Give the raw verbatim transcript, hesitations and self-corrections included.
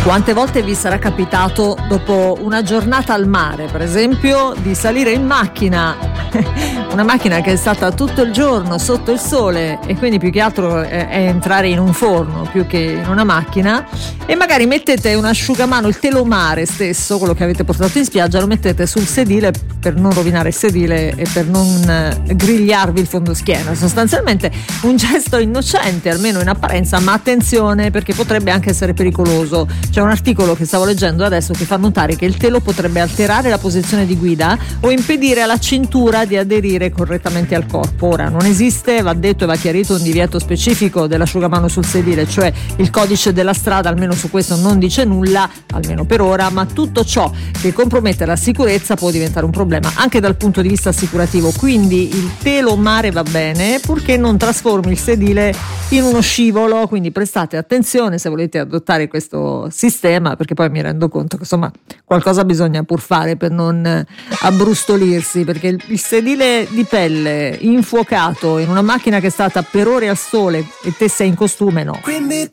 Quante volte vi sarà capitato, dopo una giornata al mare, per esempio, di salire in macchina, una macchina che è stata tutto il giorno sotto il sole, e quindi più che altro è entrare in un forno più che in una macchina, e magari mettete un asciugamano, il telomare stesso, quello che avete portato in spiaggia, lo mettete sul sedile per non rovinare il sedile e per non grigliarvi il fondoschiena. Sostanzialmente un gesto innocente, almeno in apparenza, ma attenzione, perché potrebbe anche essere pericoloso. C'è un articolo che stavo leggendo adesso che fa notare che il telo potrebbe alterare la posizione di guida o impedire alla cintura di aderire correttamente al corpo. Ora, non esiste, va detto e va chiarito, un divieto specifico dell'asciugamano sul sedile, cioè il codice della strada almeno su questo non dice nulla, almeno per ora, ma tutto ciò che compromette la sicurezza può diventare un problema anche dal punto di vista assicurativo. Quindi il telomare va bene, purché non trasformi il sedile in uno scivolo, quindi prestate attenzione se volete adottare questo sistema, perché poi mi rendo conto che insomma qualcosa bisogna pur fare per non abbrustolirsi, perché il, il sedile di pelle infuocato in una macchina che è stata per ore al sole e te sei in costume, no. Quindi